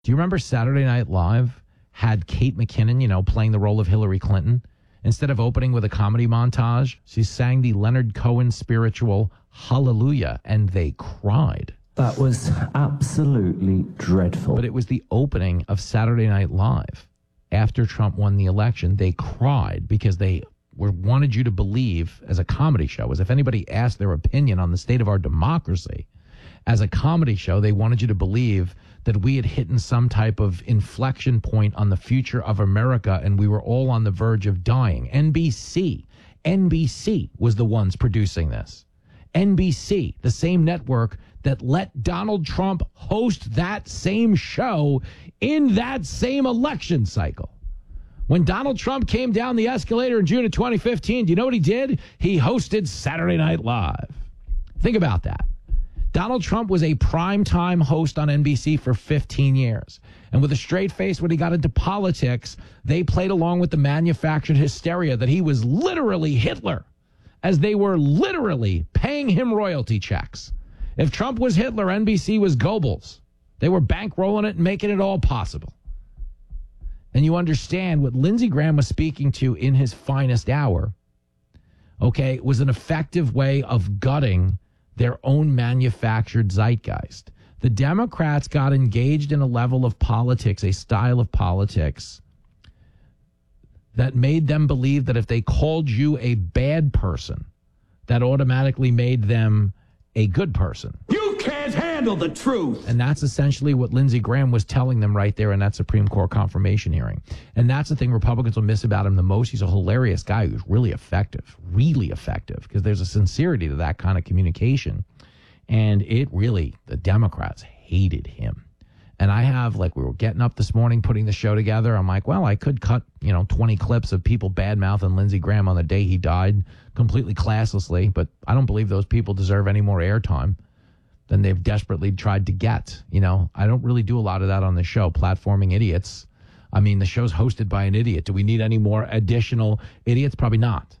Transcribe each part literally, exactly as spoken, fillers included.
Do you remember Saturday Night Live had Kate McKinnon, you know, playing the role of Hillary Clinton? Instead of opening with a comedy montage, she sang the Leonard Cohen spiritual Hallelujah, and they cried. That was absolutely dreadful. But it was the opening of Saturday Night Live. After Trump won the election, they cried because they were wanted you to believe, as a comedy show, as if anybody asked their opinion on the state of our democracy, as a comedy show, they wanted you to believe that we had hit some type of inflection point on the future of America and we were all on the verge of dying. N B C, N B C was the ones producing this. N B C, the same network that let Donald Trump host that same show in that same election cycle. When Donald Trump came down the escalator in June of twenty fifteen, do you know what he did? He hosted Saturday Night Live. Think about that. Donald Trump was a primetime host on N B C for fifteen years. And with a straight face, when he got into politics, they played along with the manufactured hysteria that he was literally Hitler, as they were literally paying him royalty checks. If Trump was Hitler, N B C was Goebbels. They were bankrolling it and making it all possible. And you understand what Lindsey Graham was speaking to in his finest hour, okay, was an effective way of gutting their own manufactured zeitgeist. The Democrats got engaged in a level of politics, a style of politics, that made them believe that if they called you a bad person, that automatically made them a good person. You can't handle the truth. And that's essentially what Lindsey Graham was telling them right there in that Supreme Court confirmation hearing. And that's the thing Republicans will miss about him the most. He's a hilarious guy who's really effective, really effective, because there's a sincerity to that kind of communication. And it really, the Democrats hated him. And I have, like, we were getting up this morning, putting the show together. I'm like, well, I could cut, you know, twenty clips of people bad-mouthing Lindsey Graham on the day he died completely classlessly. But I don't believe those people deserve any more airtime than they've desperately tried to get. You know, I don't really do a lot of that on the show, platforming idiots. I mean, the show's hosted by an idiot. Do we need any more additional idiots? Probably not.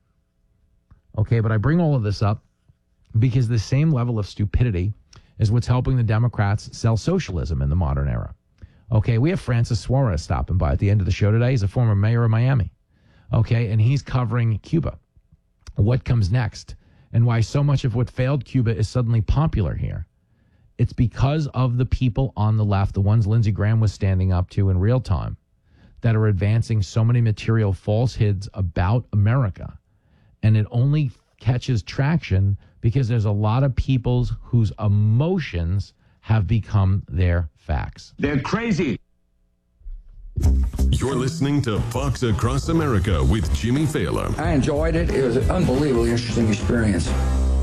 Okay, but I bring all of this up because the same level of stupidity is what's helping the Democrats sell socialism in the modern era. Okay, we have Francis Suarez stopping by at the end of the show today. He's a former mayor of Miami. Okay, and he's covering Cuba. What comes next and why so much of what failed Cuba is suddenly popular here. It's because of the people on the left, the ones Lindsey Graham was standing up to in real time, that are advancing so many material falsehoods about America. And it only catches traction because there's a lot of people whose emotions have become their facts. They're crazy. You're listening to Fox Across America with Jimmy Failla. I enjoyed it. It was an unbelievably interesting experience.